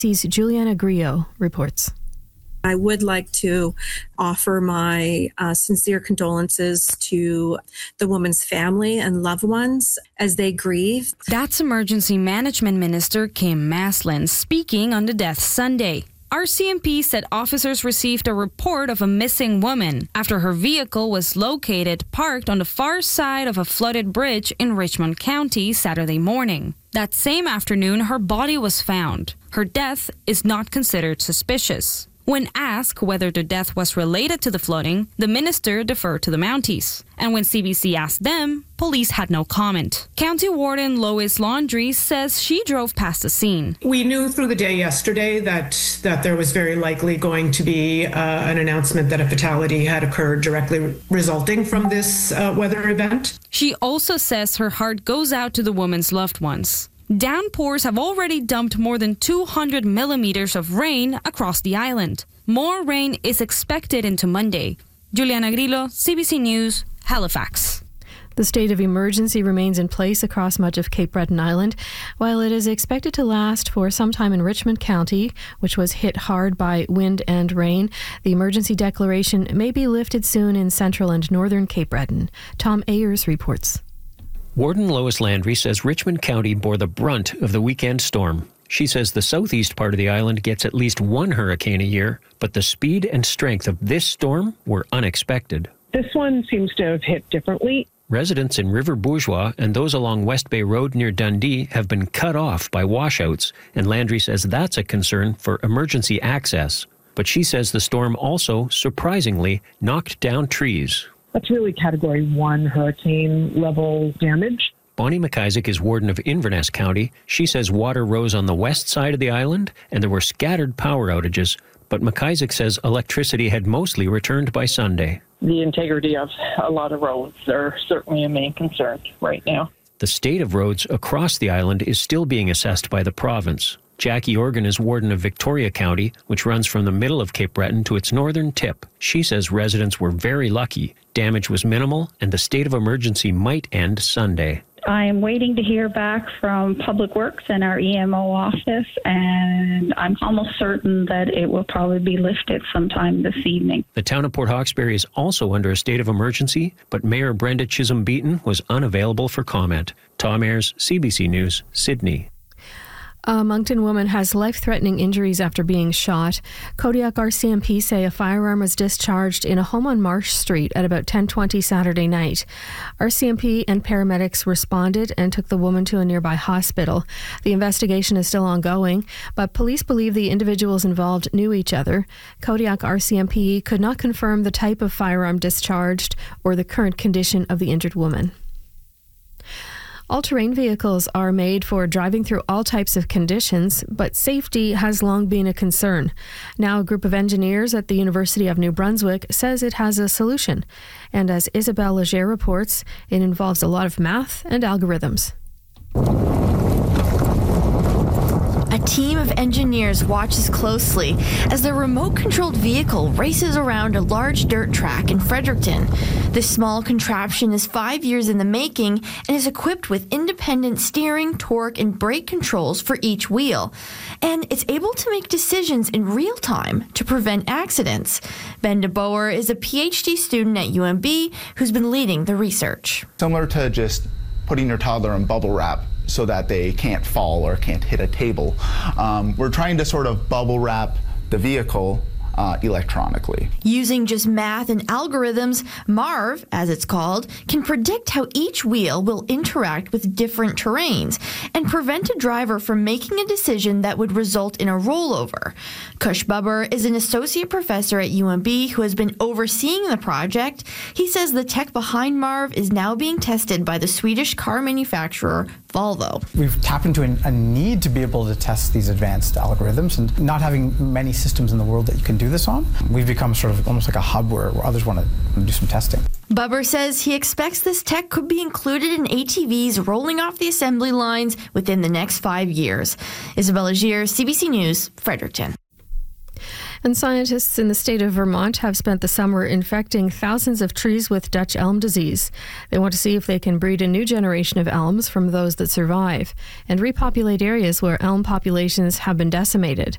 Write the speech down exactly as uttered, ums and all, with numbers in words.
Juliana Grillo reports. I would like to offer my uh, sincere condolences to the woman's family and loved ones as they grieve. That's Emergency Management Minister Kim Maslin speaking on the death Sunday. R C M P said officers received a report of a missing woman after her vehicle was located parked on the far side of a flooded bridge in Richmond County Saturday morning. That same afternoon, her body was found. Her death is not considered suspicious. When asked whether the death was related to the flooding, the minister deferred to the Mounties. And when C B C asked them, police had no comment. County Warden Lois Laundrie says she drove past the scene. We knew through the day yesterday that, that there was very likely going to be uh, an announcement that a fatality had occurred directly resulting from this uh, weather event. She also says her heart goes out to the woman's loved ones. Downpours have already dumped more than two hundred millimeters of rain across the island. More rain is expected into Monday. Juliana Grillo, C B C News, Halifax. The state of emergency remains in place across much of Cape Breton Island, while it is expected to last for some time in Richmond County, which was hit hard by wind and rain. The emergency declaration may be lifted soon in central and northern Cape Breton. Tom Ayers reports. Warden Lois Landry says Richmond County bore the brunt of the weekend storm. She says the southeast part of the island gets at least one hurricane a year, but the speed and strength of this storm were unexpected. This one seems to have hit differently. Residents in River Bourgeois and those along West Bay Road near Dundee have been cut off by washouts, and Landry says that's a concern for emergency access. But she says the storm also, surprisingly, knocked down trees. That's really category one hurricane level damage. Bonnie McIsaac is warden of Inverness County. She says water rose on the west side of the island and there were scattered power outages, but McIsaac says electricity had mostly returned by Sunday. The integrity of a lot of roads are certainly a main concern right now. The state of roads across the island is still being assessed by the province. Jackie Organ is warden of Victoria County, which runs from the middle of Cape Breton to its northern tip. She says residents were very lucky. Damage was minimal, and the state of emergency might end Sunday. I am waiting to hear back from Public Works and our E M O office, and I'm almost certain that it will probably be lifted sometime this evening. The town of Port Hawkesbury is also under a state of emergency, but Mayor Brenda Chisholm-Beaton was unavailable for comment. Tom Ayers, C B C News, Sydney. A Moncton woman has life-threatening injuries after being shot. Kodiak R C M P say a firearm was discharged in a home on Marsh Street at about ten twenty Saturday night. R C M P and paramedics responded and took the woman to a nearby hospital. The investigation is still ongoing, but police believe the individuals involved knew each other. Kodiak R C M P could not confirm the type of firearm discharged or the current condition of the injured woman. All-terrain vehicles are made for driving through all types of conditions, but safety has long been a concern. Now a group of engineers at the University of New Brunswick says it has a solution. And as Isabelle Leger reports, it involves a lot of math and algorithms. A team of engineers watches closely as the remote-controlled vehicle races around a large dirt track in Fredericton. This small contraption is five years in the making and is equipped with independent steering, torque, and brake controls for each wheel. And it's able to make decisions in real time to prevent accidents. Ben de Boer is a PhD student at U M B who's been leading the research. Similar to just putting your toddler in bubble wrap so that they can't fall or can't hit a table. Um, we're trying to sort of bubble wrap the vehicle uh, electronically. Using just math and algorithms, MARV, as it's called, can predict how each wheel will interact with different terrains and prevent a driver from making a decision that would result in a rollover. Kush Bubber is an associate professor at U M B who has been overseeing the project. He says the tech behind MARV is now being tested by the Swedish car manufacturer Volvo. We've tapped into a need to be able to test these advanced algorithms, and not having many systems in the world that you can do this on, we've become sort of almost like a hub where, where others want to do some testing. Bubber says he expects this tech could be included in A T Vs rolling off the assembly lines within the next five years. Isabelle Leger, C B C News, Fredericton. And scientists in the state of Vermont have spent the summer infecting thousands of trees with Dutch elm disease. They want to see if they can breed a new generation of elms from those that survive and repopulate areas where elm populations have been decimated.